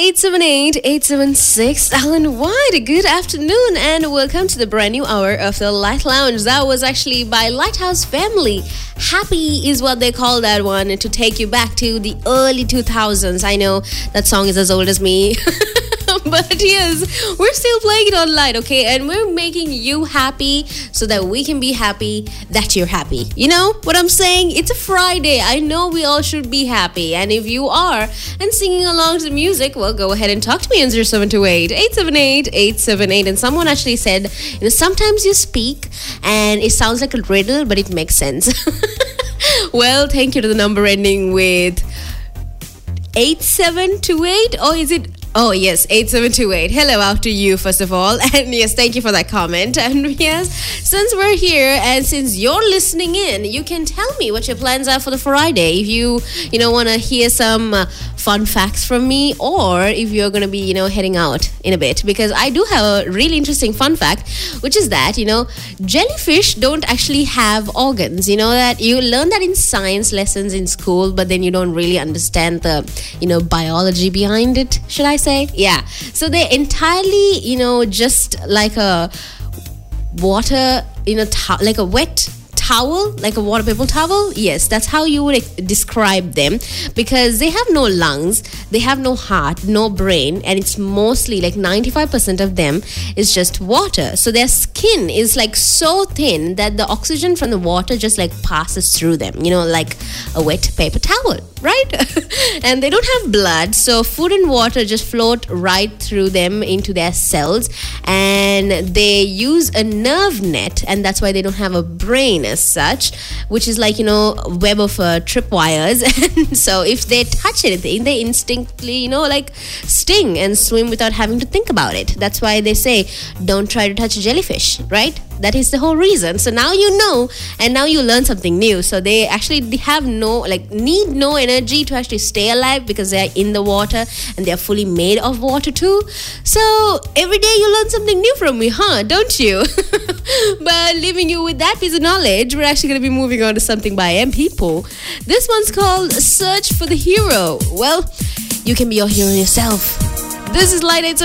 878-876. Alan White, good afternoon and welcome to the brand new hour of the Light Lounge. That was actually by Lighthouse Family. Happy is what they call that one, to take you back to the early 2000s. I know that song is as old as me. But yes, we're still playing it on Light, okay? And we're making you happy so that we can be happy that you're happy. You know what I'm saying? It's a Friday. I know we all should be happy. And if you are and singing along to the music, well, go ahead and talk to me on 0728-878-878. And someone actually said, sometimes you speak and it sounds like a riddle, but it makes sense. Well, thank you to the number ending with 8728. Or is it... Oh, yes, 8728. Hello out to you, first of all. And yes, thank you for that comment. And yes, since we're here and since you're listening in, you can tell me what your plans are for the Friday. If you want to hear some fun facts from me, or if you're going to be, heading out in a bit. Because I do have a really interesting fun fact, which is that, jellyfish don't actually have organs. You know that you learn that in science lessons in school, but then you don't really understand the, biology behind it, should I say? Yeah. So they're entirely, just like a water, like a wet towel, like a water paper towel. Yes, that's how you would describe them, because they have no lungs, they have no heart, no brain, and it's mostly like 95% of them is just water. So their skin is like so thin that the oxygen from the water just like passes through them, like a wet paper towel, right? And they don't have blood, so food and water just float right through them into their cells, and they use a nerve net, and that's why they don't have a brain as such, which is like, web of tripwires. And so if they touch anything, they instinctively, like sting and swim without having to think about it. That's why they say, don't try to touch a jellyfish, right? That is the whole reason. So now you know, and now you learn something new. So they actually have need no energy to actually stay alive, because they are in the water and they are fully made of water too. So every day you learn something new from me, huh? Don't you? But leaving you with that piece of knowledge, we're actually going to be moving on to something by M People. This one's called Search for the Hero. Well, you can be your hero yourself. This is Light 8.